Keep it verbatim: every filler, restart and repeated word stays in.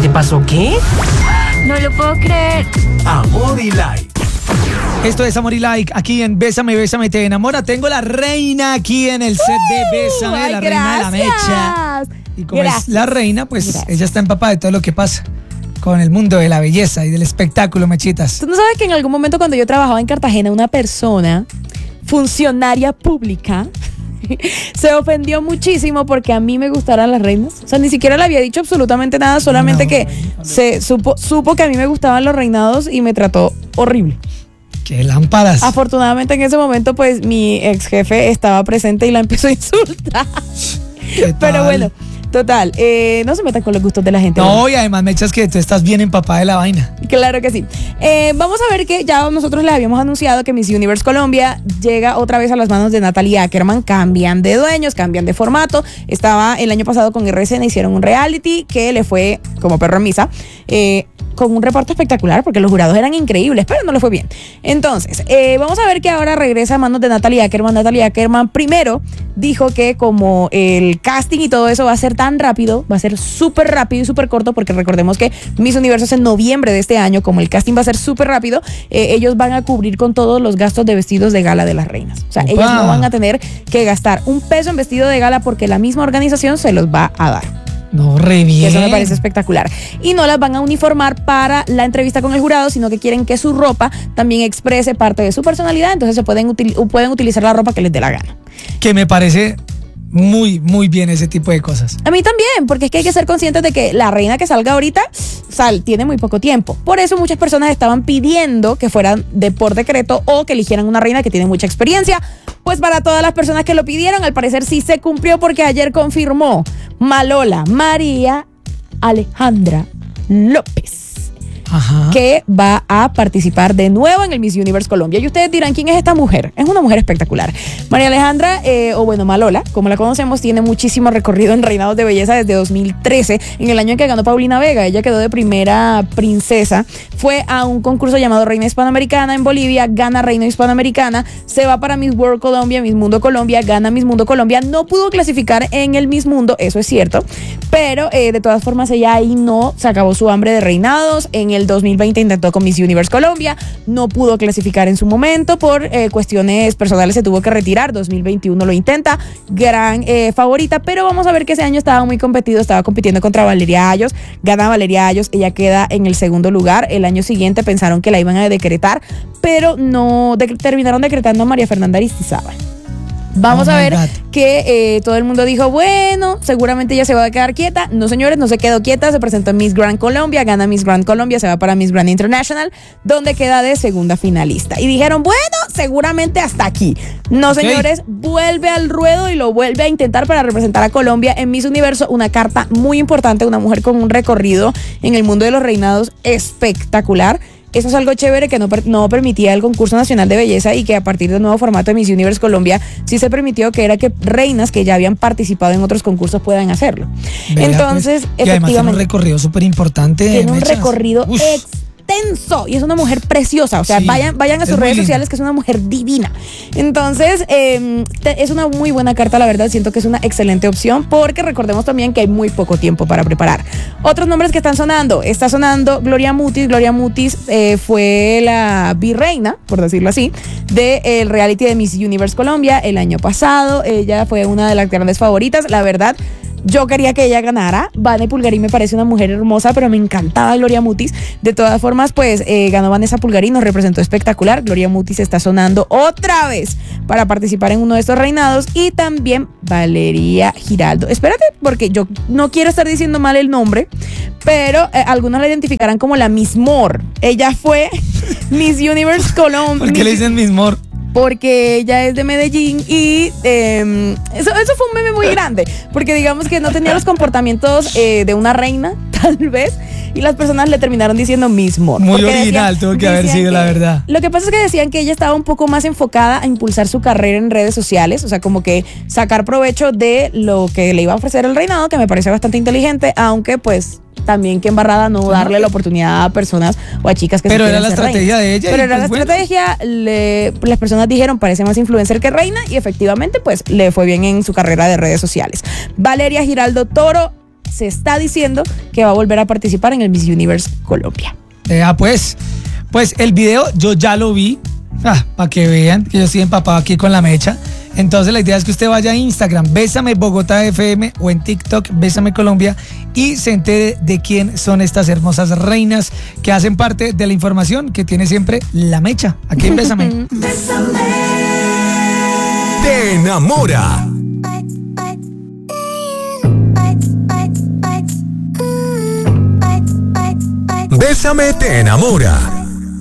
te pasó qué? No lo puedo creer. Amor y Like. Esto es Amor y Like, aquí en Bésame, Bésame, te enamora. Tengo la reina aquí en el set de Bésame, Ay, la reina de la mecha. Y como Gracias. es la reina, pues Gracias. ella está empapada de todo lo que pasa con el mundo de la belleza y del espectáculo, mechitas. ¿Tú no sabes que en algún momento cuando yo trabajaba en Cartagena, una persona, funcionaria pública, se ofendió muchísimo porque a mí me gustaran las reinas? O sea, ni siquiera le había dicho absolutamente nada, solamente No, que se supo, supo que a mí me gustaban los reinados y me trató horrible. ¡Qué lámparas! Afortunadamente en ese momento, pues mi ex jefe estaba presente y la empezó a insultar. ¿Qué tal? Pero bueno, total, eh, no se metan con los gustos de la gente. No, y además, mechas, que tú estás bien empapada de la vaina. Claro que sí. Eh, vamos a ver que ya nosotros les habíamos anunciado que Miss Universe Colombia llega otra vez a las manos de Natalie Ackerman. Cambian de dueños, cambian de formato. Estaba el año pasado con R C N, hicieron un reality que le fue como perro en misa. Eh, con un reparto espectacular porque los jurados eran increíbles, pero no le fue bien. Entonces, eh, vamos a ver que ahora regresa a manos de Natalie Ackerman. Natalie Ackerman primero dijo que como el casting y todo eso va a ser tan rápido, va a ser súper rápido y súper corto, porque recordemos que Miss Universo es en noviembre de este año, como el casting va a ser súper rápido, eh, ellos van a cubrir con todos los gastos de vestidos de gala de las reinas. O sea, Opa. ellos no van a tener que gastar un peso en vestido de gala porque la misma organización se los va a dar. No, re bien. Que eso me parece espectacular. Y no las van a uniformar para la entrevista con el jurado, sino que quieren que su ropa también exprese parte de su personalidad, entonces se pueden, util- pueden utilizar la ropa que les dé la gana. Que me parece muy, muy bien ese tipo de cosas. A mí también, porque es que hay que ser conscientes de que la reina que salga ahorita sal, tiene muy poco tiempo. Por eso muchas personas estaban pidiendo que fueran de por decreto o que eligieran una reina que tiene mucha experiencia. Pues para todas las personas que lo pidieron, al parecer sí se cumplió, porque ayer confirmó Malola María Alejandra López Ajá. que va a participar de nuevo en el Miss Universe Colombia. Y ustedes dirán, ¿quién es esta mujer? Es una mujer espectacular. María Alejandra, eh, o bueno, Malola, como la conocemos, tiene muchísimo recorrido en reinados de belleza desde dos mil trece, en el año en que ganó Paulina Vega. Ella quedó de primera princesa. Fue a un concurso llamado Reina Hispanoamericana en Bolivia, gana Reina Hispanoamericana, se va para Miss World Colombia, Miss Mundo Colombia, gana Miss Mundo Colombia. No pudo clasificar en el Miss Mundo, eso es cierto, pero eh, de todas formas ella ahí no se acabó su hambre de reinados. En el dos mil veinte intentó con Miss Universe Colombia, no pudo clasificar en su momento por eh, cuestiones personales, se tuvo que retirar. Dos mil veintiuno lo intenta, gran eh, favorita, pero vamos a ver que ese año estaba muy competido, estaba compitiendo contra Valeria Ayos, gana Valeria Ayos, ella queda en el segundo lugar. El año siguiente pensaron que la iban a decretar, pero no, de, terminaron decretando a María Fernanda Aristizábal. Vamos Oh a my ver God. que eh, todo el mundo dijo, bueno, seguramente ella se va a quedar quieta. No, señores, no se quedó quieta. Se presentó en Miss Grand Colombia, gana Miss Grand Colombia, se va para Miss Grand International, donde queda de segunda finalista. Y dijeron, bueno, seguramente hasta aquí. No, Okay. señores, vuelve al ruedo y lo vuelve a intentar para representar a Colombia en Miss Universo. Una carta muy importante, una mujer con un recorrido en el mundo de los reinados espectacular. Eso es algo chévere que no, per- no permitía el concurso nacional de belleza, y que a partir del nuevo formato de Miss Universe Colombia sí se permitió, que era que reinas que ya habían participado en otros concursos puedan hacerlo. Vea, Entonces, pues. Y además tiene un efectivamente, recorrido súper importante. tiene un mechas. recorrido Ush. extenso y es una mujer preciosa. O sea, Sí, vayan, vayan a es sus muy redes linda. sociales, que es una mujer divina. Entonces, eh, te- es una muy buena carta, la verdad. Siento que es una excelente opción, porque recordemos también que hay muy poco tiempo para preparar. Otros nombres que están sonando, está sonando Gloria Mutis. Gloria Mutis eh, fue la virreina, por decirlo así, del reality de Miss Universe Colombia el año pasado. Ella fue una de las grandes favoritas, la verdad. Yo quería que ella ganara. Vane Pulgarín me parece una mujer hermosa, pero me encantaba Gloria Mutis. De todas formas, pues eh, ganó Vanessa Pulgarín, nos representó espectacular. Gloria Mutis está sonando otra vez para participar en uno de estos reinados. Y también Valeria Giraldo. Espérate, porque yo no quiero estar diciendo mal el nombre, pero eh, algunos la identificarán como la Miss Mor. Ella fue Miss Universe Colombia. ¿Por qué le dicen Miss Mor? Porque ella es de Medellín y eh, eso, eso fue un meme muy grande, porque digamos que no tenía los comportamientos eh, de una reina, tal vez, y las personas le terminaron diciendo Miss Mor. Muy Porque original, decían- tuvo que haber decían sido, la verdad. Lo que pasa es que decían que ella estaba un poco más enfocada a impulsar su carrera en redes sociales, o sea, como que sacar provecho de lo que le iba a ofrecer el reinado, que me parece bastante inteligente, aunque pues también que embarrada no darle la oportunidad a personas o a chicas que Pero se era quieren la ser estrategia reinas. de ella y Pero era pues la bueno. estrategia, le- las personas dijeron, parece más influencer que reina, y efectivamente pues le fue bien en su carrera de redes sociales. Valeria Giraldo Toro se está diciendo que va a volver a participar en el Miss Universe Colombia. Eh, ah, pues, pues el video yo ya lo vi, ah, para que vean que yo estoy empapado aquí con la mecha. Entonces la idea es que usted vaya a Instagram, Bésame Bogotá F M, o en TikTok, Bésame Colombia, y se entere de quién son estas hermosas reinas que hacen parte de la información que tiene siempre la mecha. Aquí en Bésame. Te enamora. Bésame te enamora.